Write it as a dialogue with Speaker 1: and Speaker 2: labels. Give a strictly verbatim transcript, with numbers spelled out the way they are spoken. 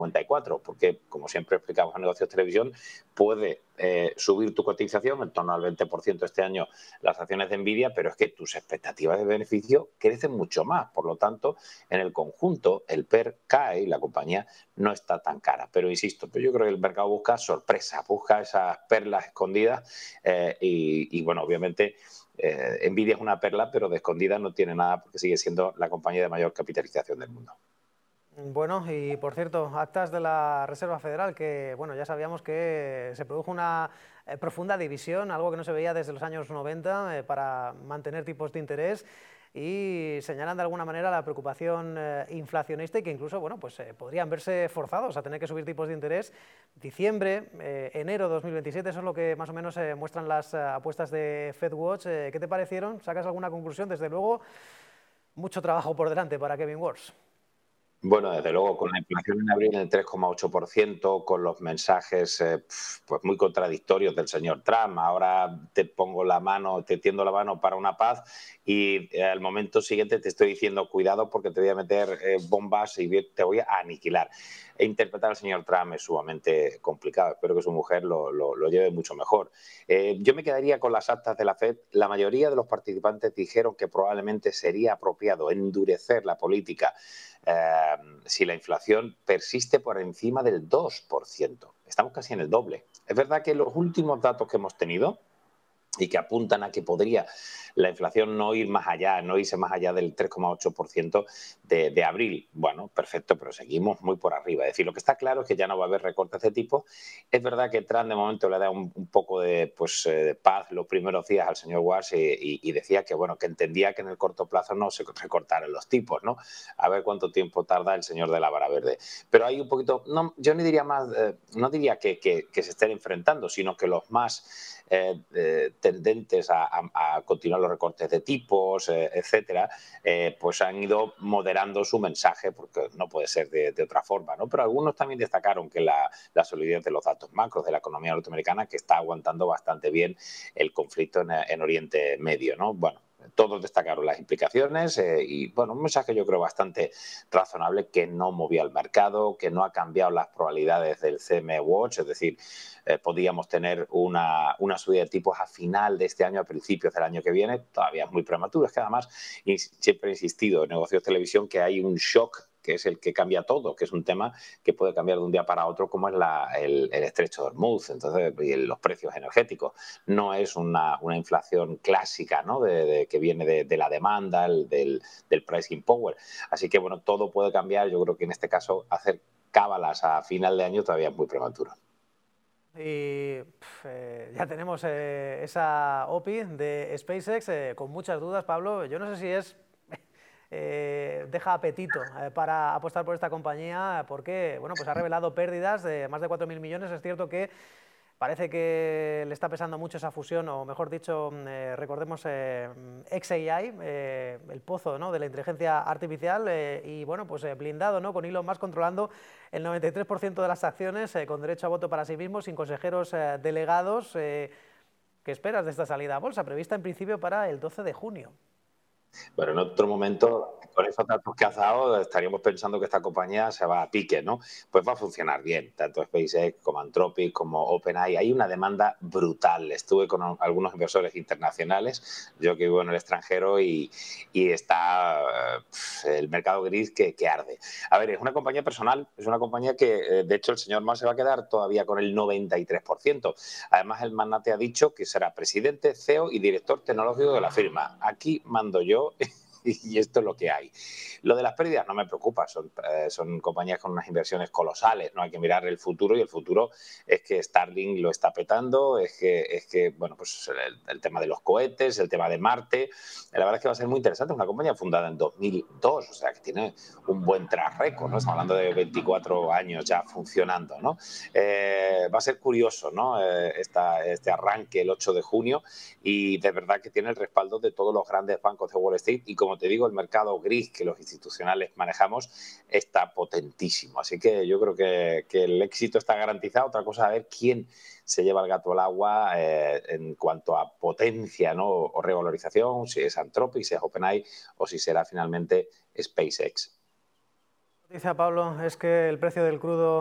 Speaker 1: cincuenta y cuatro, porque, como siempre explicamos en Negocios Televisión, puede eh, subir tu cotización en torno al veinte por ciento este año las acciones de Nvidia, pero es que tus expectativas de beneficio crecen mucho más. Por lo tanto, en el conjunto, el P E R cae y la compañía no está tan cara. Pero insisto, pues yo creo que el mercado busca sorpresas, busca esas perlas escondidas eh, y, y, bueno, obviamente eh, Nvidia es una perla, pero de escondida no tiene nada porque sigue siendo la compañía de mayor capitalización del mundo.
Speaker 2: Bueno, y por cierto, actas de la Reserva Federal, que bueno, ya sabíamos que se produjo una eh, profunda división, algo que no se veía desde los años noventa, eh, para mantener tipos de interés, y señalan de alguna manera la preocupación eh, inflacionista y que incluso bueno, pues, eh, podrían verse forzados a tener que subir tipos de interés. Diciembre, eh, enero de dos mil veintisiete, eso es lo que más o menos eh, muestran las eh, apuestas de FedWatch. Eh, ¿Qué te parecieron? ¿Sacas alguna conclusión? Desde luego, mucho trabajo por delante para Kevin Warsh.
Speaker 1: Bueno, desde luego, con la inflación en abril en el tres coma ocho por ciento, con los mensajes eh, pues muy contradictorios del señor Trump, ahora te pongo la mano, te tiendo la mano para una paz y eh, al momento siguiente te estoy diciendo cuidado porque te voy a meter eh, bombas y te voy a aniquilar. E interpretar al señor Trump es sumamente complicado. Espero que su mujer lo, lo, lo lleve mucho mejor. Eh, yo me quedaría con las actas de la Fed. La mayoría de los participantes dijeron que probablemente sería apropiado endurecer la política Eh, si la inflación persiste por encima del dos por ciento. Estamos casi en el doble. Es verdad que los últimos datos que hemos tenido y que apuntan a que podría la inflación no ir más allá, no irse más allá del tres coma ocho por ciento de, de abril. Bueno, perfecto, pero seguimos muy por arriba. Es decir, lo que está claro es que ya no va a haber recortes de tipo. Es verdad que Trump de momento le da un, un poco de, pues, eh, de paz los primeros días al señor Warsh y, y, y decía que, bueno, que entendía que en el corto plazo no se recortaran los tipos, ¿no? A ver cuánto tiempo tarda el señor de la vara verde. Pero hay un poquito, no, yo no diría más, eh, no diría que, que, que se estén enfrentando, sino que los más eh, eh, tendentes a, a, a continuar los recortes de tipos, eh, etcétera, eh, pues han ido moderando su mensaje, porque no puede ser de, de otra forma, ¿no? Pero algunos también destacaron que la, la solidez de los datos macros de la economía norteamericana, que está aguantando bastante bien el conflicto en, en Oriente Medio, ¿no? Bueno, todos destacaron las implicaciones eh, y, bueno, un mensaje yo creo bastante razonable que no movía el mercado, que no ha cambiado las probabilidades del C M E Watch, es decir, eh, podíamos tener una, una subida de tipos a final de este año, a principios del año que viene, todavía es muy prematuro, es que además y siempre he insistido en Negocios Televisión que hay un shock que es el que cambia todo, que es un tema que puede cambiar de un día para otro, como es la, el, el estrecho de Hormuz, entonces, y los precios energéticos. No es una, una inflación clásica, ¿no? de, de, que viene de, de la demanda, el, del, del pricing power. Así que, bueno, todo puede cambiar. Yo creo que en este caso hacer cábalas a final de año todavía es muy prematuro.
Speaker 2: Y pff, eh, ya tenemos eh, esa O P I de SpaceX eh, con muchas dudas, Pablo. Yo no sé si es eh, deja apetito eh, para apostar por esta compañía porque bueno, pues ha revelado pérdidas de más de cuatro mil millones. Es cierto que parece que le está pesando mucho esa fusión, o mejor dicho, eh, recordemos eh, X A I, eh, el pozo, ¿no?, de la inteligencia artificial, eh, y bueno, pues eh, blindado, ¿no?, con Elon Musk controlando el noventa y tres por ciento de las acciones, eh, con derecho a voto para sí mismo, sin consejeros eh, delegados. Eh, ¿Qué esperas de esta salida a bolsa, prevista en principio para el doce de junio?
Speaker 1: Bueno, en otro momento, con esos datos que has dado, estaríamos pensando que esta compañía se va a pique, ¿no? Pues va a funcionar bien, tanto SpaceX como Anthropic, como OpenAI. Hay una demanda brutal. Estuve con algunos inversores internacionales, yo que vivo en el extranjero, y, y está pff, el mercado gris que, que arde. A ver, es una compañía personal, es una compañía que, de hecho, el señor Musk se va a quedar todavía con el noventa y tres por ciento. Además, el magnate ha dicho que será presidente, C E O y director tecnológico de la firma. Aquí mando yo y esto es lo que hay. Lo de las pérdidas no me preocupa, son, eh, son compañías con unas inversiones colosales, no hay que mirar el futuro y el futuro es que Starlink lo está petando, es que, es que bueno, pues el, el tema de los cohetes, el tema de Marte, la verdad es que va a ser muy interesante, es una compañía fundada en dos mil dos, o sea que tiene un buen track record, ¿no? Estamos hablando de veinticuatro años ya funcionando, ¿no? Eh, va a ser curioso, ¿no? Eh, esta, este arranque el ocho de junio y de verdad que tiene el respaldo de todos los grandes bancos de Wall Street y, como te digo, el mercado gris que los institucionales manejamos está potentísimo. Así que yo creo que, que el éxito está garantizado. Otra cosa es a ver quién se lleva el gato al agua eh, en cuanto a potencia, ¿no?, o revalorización, si es Anthropic, si es OpenAI o si será finalmente SpaceX.
Speaker 2: Dice Pablo, es que el precio del crudo